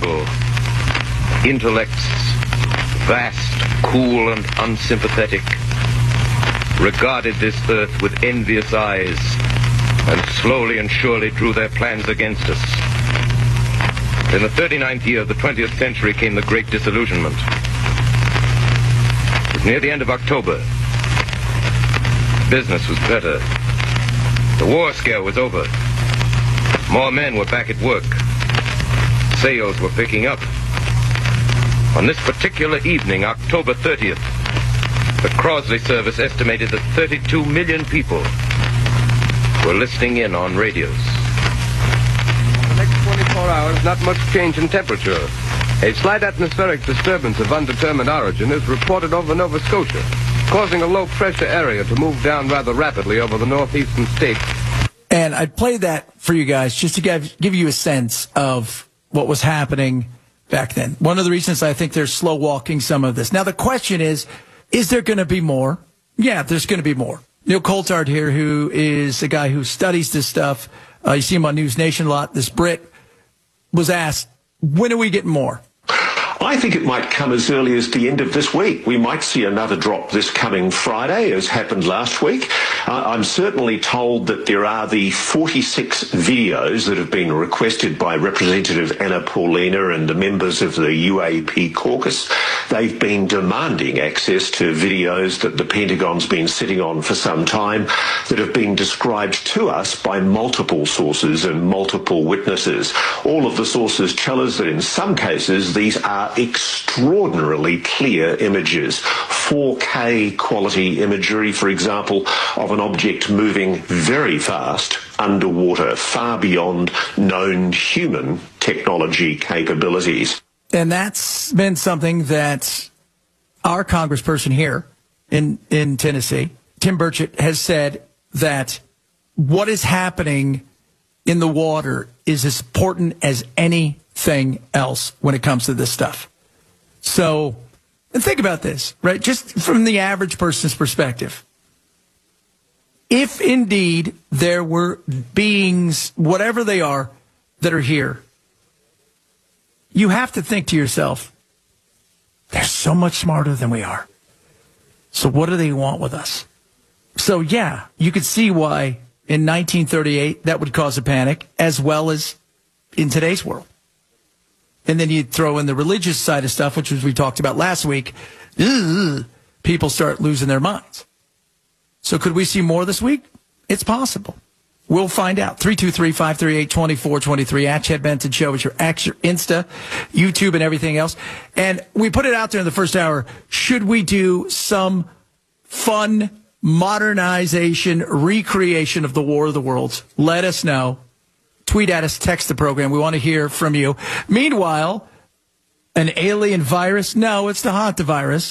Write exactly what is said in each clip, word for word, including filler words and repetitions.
people, intellects vast, cool, and unsympathetic, regarded this earth with envious eyes and slowly and surely drew their plans against us. In the thirty-ninth year of the twentieth century came the Great Disillusionment. It was near the end of October. Business was better. The war scare was over. More men were back at work. Sales were picking up. On this particular evening, October thirtieth, the Crosley service estimated that thirty-two million people were listening in on radios. In the next twenty-four hours, not much change in temperature. A slight atmospheric disturbance of undetermined origin is reported over Nova Scotia, causing a low-pressure area to move down rather rapidly over the northeastern states. And I played that for you guys just to give, give you a sense of what was happening back then. One of the reasons I think they're slow walking some of this. Now, the question is, is there going to be more? Yeah, there's going to be more. Neil Coulthard here, who is a guy who studies this stuff. Uh, you see him on News Nation a lot. This Brit was asked, when are we getting more? I think it might come as early as the end of this week. We might see another drop this coming Friday, as happened last week. Uh, I'm certainly told that there are the forty-six videos that have been requested by Representative Anna Paulina and the members of the U A P caucus. They've been demanding access to videos that the Pentagon's been sitting on for some time that have been described to us by multiple sources and multiple witnesses. All of the sources tell us that in some cases these are extraordinarily clear images. four K quality imagery, for example, of an object moving very fast underwater, far beyond known human technology capabilities. And that's been something that our congressperson here in, in Tennessee, Tim Burchett, has said that what is happening in the water is as important as anything else when it comes to this stuff. So, and think about this, right? Just from the average person's perspective. If indeed there were beings, whatever they are, that are here, you have to think to yourself, they're so much smarter than we are. So what do they want with us? So yeah, you could see why in nineteen thirty-eight that would cause a panic, as well as in today's world. And then you throw in the religious side of stuff, which was we talked about last week. Ugh, people start losing their minds. So could we see more this week? It's possible. We'll find out. three two three, five three eight, two four two three at Chad Benson Show is your X, your Insta, YouTube, and everything else. And we put it out there in the first hour. Should we do some fun modernization, recreation of the War of the Worlds? Let us know. Tweet at us, text the program. We want to hear from you. Meanwhile, an alien virus? No, it's the hantavirus.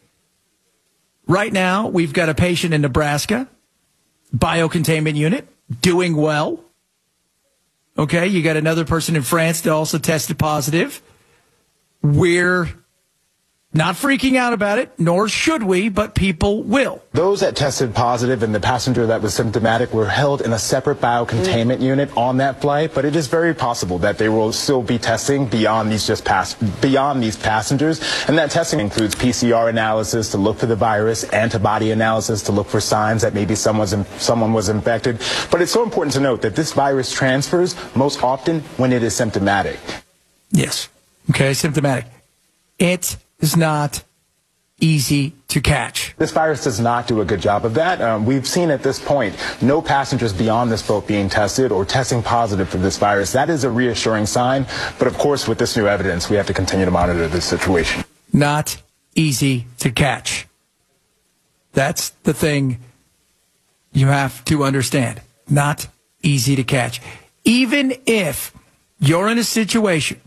Right now, we've got a patient in Nebraska, biocontainment unit, doing well. Okay, you got another person in France that also tested positive. We're not freaking out about it, nor should we, but people will. Those that tested positive and the passenger that was symptomatic were held in a separate biocontainment mm. unit on that flight, but it is very possible that they will still be testing beyond these just pass beyond these passengers, and that testing includes P C R analysis to look for the virus, antibody analysis to look for signs that maybe someone's in, someone was infected. But it's so important to note that this virus transfers most often when it is symptomatic. Yes. Okay, symptomatic. It is not easy to catch. This virus does not do a good job of that. Um, we've seen at this point no passengers beyond this boat being tested or testing positive for this virus. That is a reassuring sign. But of course, with this new evidence, we have to continue to monitor this situation. Not easy to catch. That's the thing you have to understand. Not easy to catch. Even if you're in a situation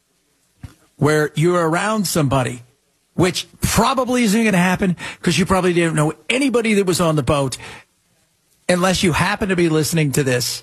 where you're around somebody, which probably isn't going to happen because you probably didn't know anybody that was on the boat unless you happen to be listening to this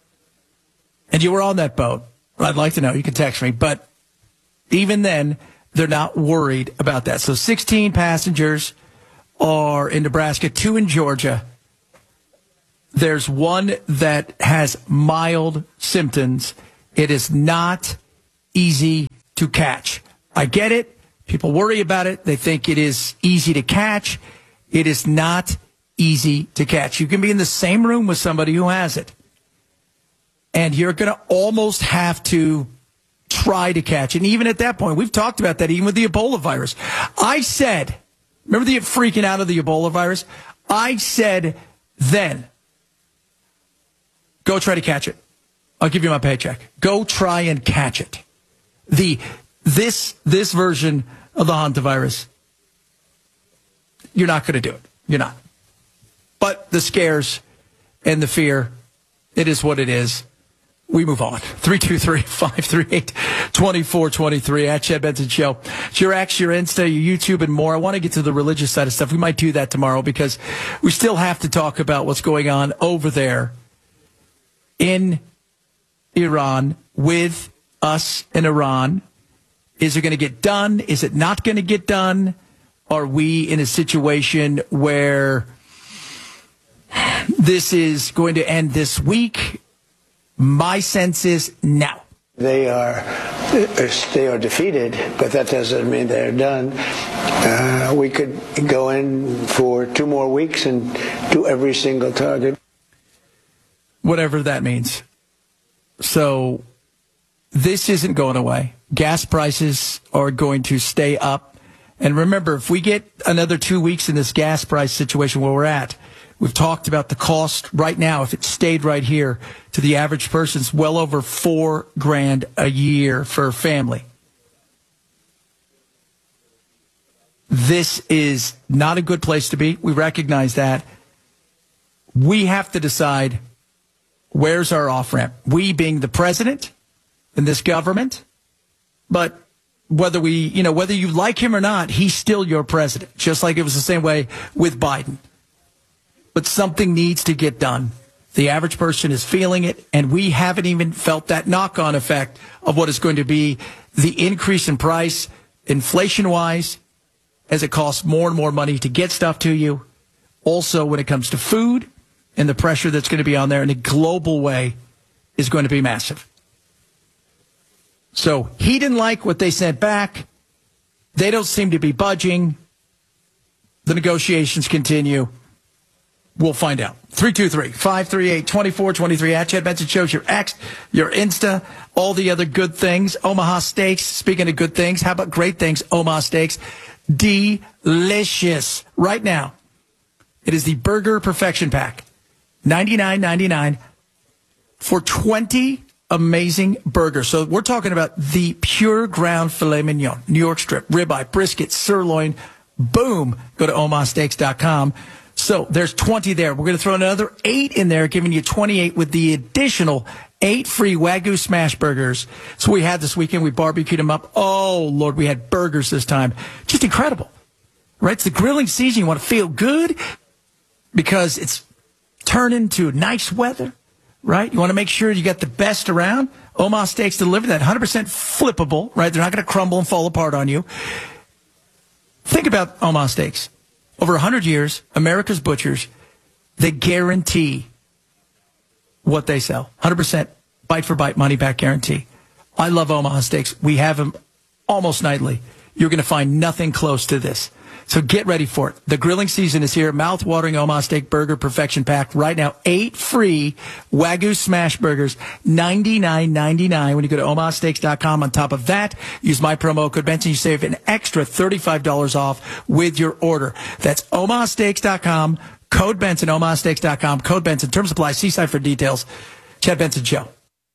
and you were on that boat. I'd like to know. You can text me. But even then, they're not worried about that. So sixteen passengers are in Nebraska, two in Georgia. There's one that has mild symptoms. It is not easy to catch. I get it. People worry about it. They think it is easy to catch. It is not easy to catch. You can be in the same room with somebody who has it, and you're going to almost have to try to catch it. And even at that point, we've talked about that even with the Ebola virus. I said, remember the freaking out of the Ebola virus? I said then, go try to catch it. I'll give you my paycheck. Go try and catch it. The this this version of the hantavirus, you're not going to do it. You're not. But the scares and the fear, it is what it is. We move on. three two three, five three eight, two four two three at Chad Benson Show. It's your X, your Insta, your YouTube, and more. I want to get to the religious side of stuff. We might do that tomorrow because we still have to talk about what's going on over there in Iran with us in Iran. Is it going to get done? Is it not going to get done? Are we in a situation where this is going to end this week? My sense is no. They are they are defeated, but that doesn't mean they're done. Uh, we could go in for two more weeks and do every single target. Whatever that means. So this isn't going away. Gas prices are going to stay up. And remember, if we get another two weeks in this gas price situation where we're at, we've talked about the cost right now. If it stayed right here to the average person, it's well over four grand a year for a family. This is not a good place to be. We recognize that. We have to decide where's our off ramp. We being the president and this government, but whether we, you know, whether you like him or not, he's still your president, just like it was the same way with Biden. But something needs to get done. The average person is feeling it, and we haven't even felt that knock-on effect of what is going to be the increase in price, inflation-wise, as it costs more and more money to get stuff to you. Also, when it comes to food, and the pressure that's going to be on there in a global way is going to be massive. So he didn't like what they sent back. They don't seem to be budging. The negotiations continue. We'll find out. three two three, five three eight, two four two three at Chad Benson Shows, your X, your Insta, all the other good things. Omaha Steaks, speaking of good things, how about great things? Omaha Steaks, delicious. Right now, it is the Burger Perfection Pack. ninety-nine ninety-nine for twenty amazing burgers. So we're talking about the pure ground filet mignon, New York strip, ribeye, brisket, sirloin. Boom. Go to omaha steaks dot com. So there's twenty there. We're going to throw another eight in there, giving you twenty-eight with the additional eight free Wagyu smash burgers. So we had this weekend. We barbecued them up. Oh, Lord, we had burgers this time. Just incredible. Right? It's the grilling season. You want to feel good because it's turning to nice weather. Right? You want to make sure you got the best around. Omaha Steaks deliver that one hundred percent flippable, right? They're not going to crumble and fall apart on you. Think about Omaha Steaks. Over one hundred years, America's butchers, they guarantee what they sell. one hundred percent bite for bite, money back guarantee. I love Omaha Steaks. We have them almost nightly. You're going to find nothing close to this. So get ready for it. The grilling season is here. Mouth-watering Omaha Steak Burger Perfection Pack. Right now, eight free Wagyu smash burgers, ninety-nine ninety-nine when you go to omaha steaks dot com. On top of that, use my promo code Benson. You save an extra thirty-five dollars off with your order. That's omaha steaks dot com. Code Benson, omaha steaks dot com. Code Benson. Terms apply. See site for details. Chad Benson Show.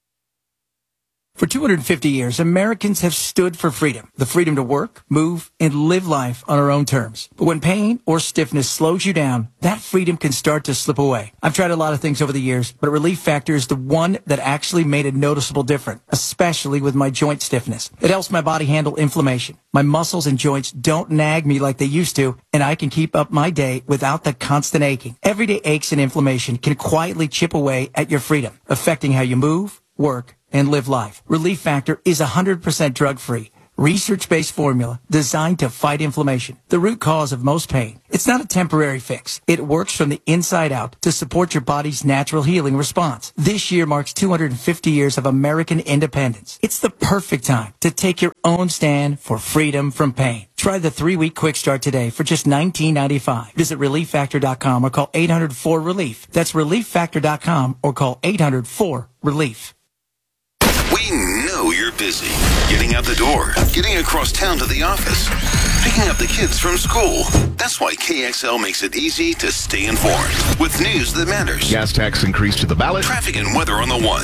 For two hundred fifty years, Americans have stood for freedom. The freedom to work, move, and live life on our own terms. But when pain or stiffness slows you down, that freedom can start to slip away. I've tried a lot of things over the years, but Relief Factor is the one that actually made a noticeable difference, especially with my joint stiffness. It helps my body handle inflammation. My muscles and joints don't nag me like they used to, and I can keep up my day without the constant aching. Everyday aches and inflammation can quietly chip away at your freedom, affecting how you move, work, and live life. Relief Factor is one hundred percent drug-free, research-based formula designed to fight inflammation, the root cause of most pain. It's not a temporary fix. It works from the inside out to support your body's natural healing response. This year marks two hundred fifty years of American independence. It's the perfect time to take your own stand for freedom from pain. Try the three-week quick start today for just nineteen ninety-five. Visit relief factor dot com or call eight hundred four relief. That's relief factor dot com or call eight hundred four relief. We know you're busy. Getting out the door, getting across town to the office, picking up the kids from school. That's why K X L makes it easy to stay informed with news that matters. Gas tax increase to the ballot. Traffic and weather on the one.